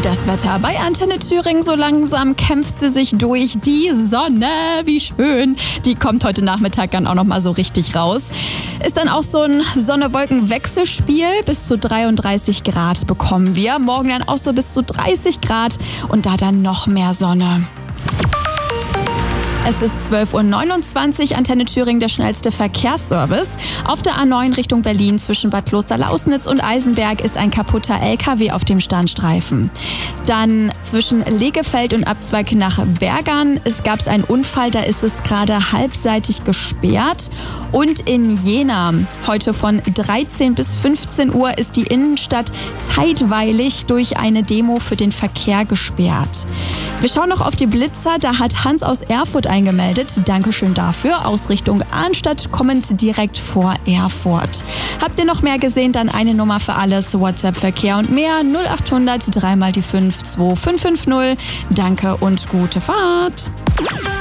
Das Wetter bei Antenne Thüringen, so langsam kämpft sie sich durch. Die Sonne, wie schön. Die kommt heute Nachmittag dann auch noch mal so richtig raus. Ist dann auch so ein Sonne-Wolken-Wechselspiel. Bis zu 33 Grad bekommen wir. Morgen dann auch so bis zu 30 Grad und da dann noch mehr Sonne. Es ist 12.29 Uhr, Antenne Thüringen, der schnellste Verkehrsservice. Auf der A9 Richtung Berlin zwischen Bad Klosterlausnitz und Eisenberg ist ein kaputter LKW auf dem Standstreifen. Dann zwischen Legefeld und Abzweig nach Bergern gab es einen Unfall, da ist es gerade halbseitig gesperrt. Und in Jena, heute von 13 bis 15 Uhr, ist die Innenstadt zeitweilig durch eine Demo für den Verkehr gesperrt. Wir schauen noch auf die Blitzer, da hat Hans aus Erfurt eingemeldet. Dankeschön dafür. Aus Richtung Arnstadt kommend direkt vor Erfurt. Habt ihr noch mehr gesehen? Dann eine Nummer für alles. WhatsApp-Verkehr und mehr. 0800 3 mal die 5 2550. Danke und gute Fahrt.